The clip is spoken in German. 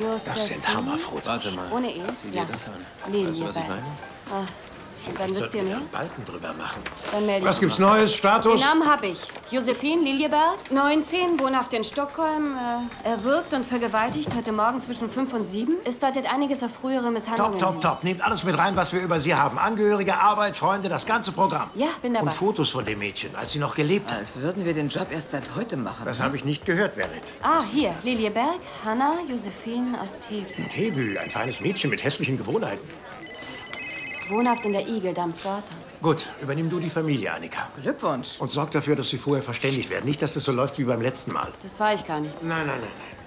Das sind Hammerfotos. Warte mal. Ohne E? Sieh dir das an. Liljeberg. Weißt du, was ich meine? Ah, und dann wisst ihr mehr? Balken drüber machen. Dann melde ich Was mich. gibt's Neues? Status? Den Namen habe ich. Josephine Liljeberg, 19, wohnhaft in Stockholm. Erwürgt und vergewaltigt, heute Morgen zwischen 5 und 7. Es deutet einiges auf frühere Misshandlungen hin. Top. Nehmt alles mit rein, was wir über sie haben. Angehörige, Arbeit, Freunde, das ganze Programm. Ja, bin dabei. Und Fotos von dem Mädchen, als sie noch gelebt hat. Als würden wir den Job erst seit heute machen. Das habe ich nicht gehört, Berit. Ah, hier, Liljeberg, Hanna, Josephine aus Theben. Thebü, ein feines Mädchen mit hässlichen Gewohnheiten. Wohnhaft in der Igel, Damsgata. Gut, übernimm du die Familie, Annika. Glückwunsch. Und sorg dafür, dass sie vorher verständigt werden. Nicht, dass es so läuft wie beim letzten Mal. Das war ich gar nicht. Nein.